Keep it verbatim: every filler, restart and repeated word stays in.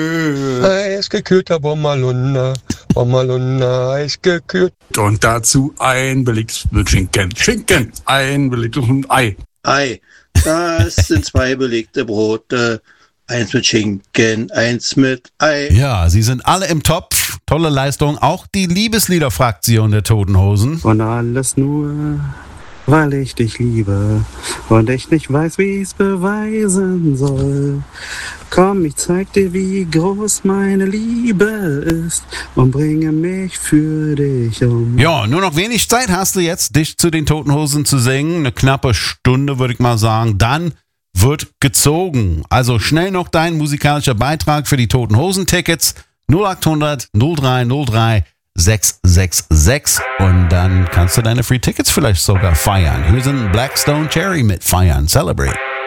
Eisgekühlter Bommerlunder, Bommerlunder, eisgekühlt. Und dazu ein belegtes mit Schinken. Schinken, ein belegtes Ei. Ei, das sind zwei belegte Brote. Eins mit Schinken, eins mit Ei. Ja, sie sind alle im Topf. Tolle Leistung. Auch die Liebesliederfraktion der Toten Hosen. Und alles nur, weil ich dich liebe und ich nicht weiß, wie ich's beweisen soll. Komm, ich zeig dir, wie groß meine Liebe ist und bringe mich für dich um. Ja, nur noch wenig Zeit hast du jetzt, dich zu den Toten Hosen zu singen. Eine knappe Stunde, würde ich mal sagen. Dann wird gezogen. Also schnell noch dein musikalischer Beitrag für die Toten Hosen Tickets. null acht hundert null drei null drei sechs sechs sechs und dann kannst du deine Free Tickets vielleicht sogar feiern. Hier sind Black Stone Cherry mit Feiern. Celebrate.